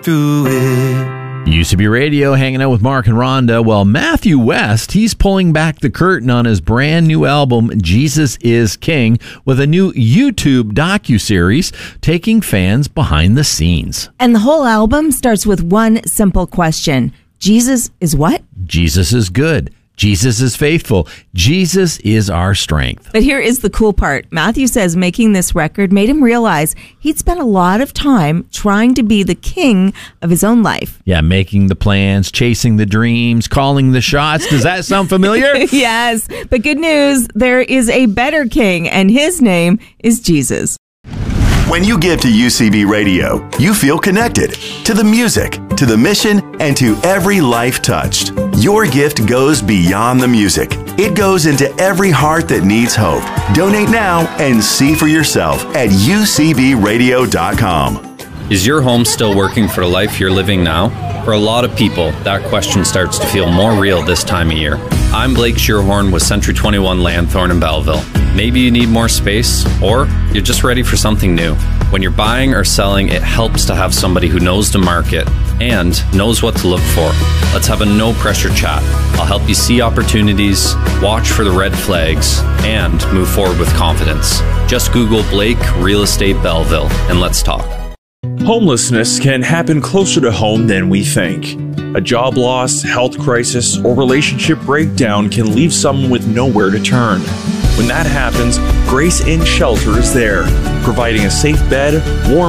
through it. UCB Radio, hanging out with Mark and Rhonda. Well, Matthew West, he's pulling back the curtain on his brand new album, Jesus is King, with a new YouTube docuseries taking fans behind the scenes. And the whole album starts with one simple question. Jesus is what? Jesus is good. Jesus is faithful. Jesus is our strength. But here is the cool part. Matthew says making this record made him realize he'd spent a lot of time trying to be the king of his own life. Yeah, making the plans, chasing the dreams, calling the shots. Does that sound familiar? Yes, but good news, there is a better king, and his name is Jesus. When you give to UCB Radio, you feel connected to the music, to the mission, and to every life touched. Your gift goes beyond the music. It goes into every heart that needs hope. Donate now and see for yourself at ucbradio.com. Is your home still working for the life you're living now? For a lot of people, that question starts to feel more real this time of year. I'm Blake Shearhorn with Century 21 Lanthorn in Belleville. Maybe you need more space, or you're just ready for something new. When you're buying or selling, it helps to have somebody who knows the market and knows what to look for. Let's have a no-pressure chat. I'll help you see opportunities, watch for the red flags, and move forward with confidence. Just Google Blake Real Estate Belleville, and let's talk. Homelessness can happen closer to home than we think. A job loss, health crisis, or relationship breakdown can leave someone with nowhere to turn. When that happens, Grace Inn Shelter is there, providing a safe bed, warm